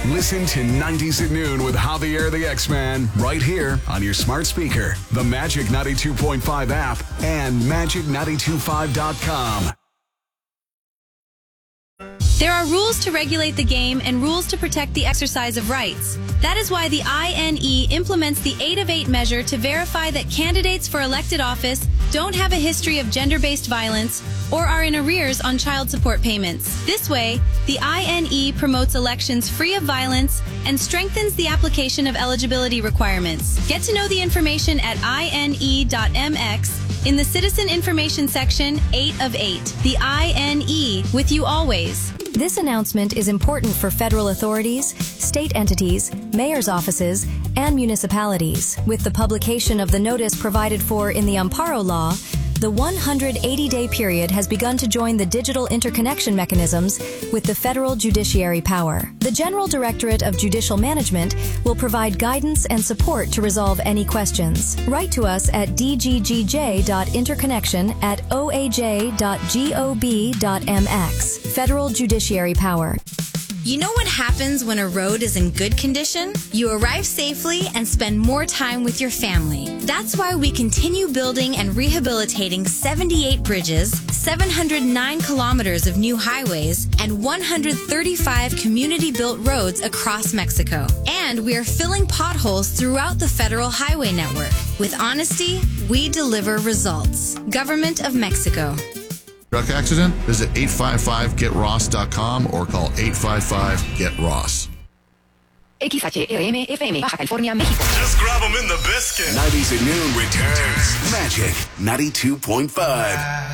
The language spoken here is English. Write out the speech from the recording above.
Listen to 90s at noon with Javier the X-Man right here on your smart speaker, the Magic 92.5 app, and magic925.com. There are rules to regulate the game and rules to protect the exercise of rights. That is why the INE implements the 8 of 8 measure to verify that candidates for elected office don't have a history of gender-based violence or are in arrears on child support payments. This way, the INE promotes elections free of violence and strengthens the application of eligibility requirements. Get to know the information at ine.mx in the Citizen Information section, 8 of 8. The INE, with you always. This announcement is important for federal authorities, state entities, mayor's offices, and municipalities. With the publication of the notice provided for in the Amparo Law, the 180-day period has begun to join the digital interconnection mechanisms with the federal judiciary power. The General Directorate of Judicial Management will provide guidance and support to resolve any questions. Write to us at dggj.interconnection@oaj.gov.mx. Federal Judiciary Power. You know what happens when a road is in good condition? You arrive safely and spend more time with your family. That's why we continue building and rehabilitating 78 bridges, 709 kilometers of new highways, and 135 community-built roads across Mexico. And we are filling potholes throughout the federal highway network. With honesty, we deliver results. Government of Mexico. Truck accident? Visit 855getross.com or call 855-GET-ROSS. XHRM FM, Baja California, México. Just grab them in the biscuit. 90s at noon returns. Magic 92.5.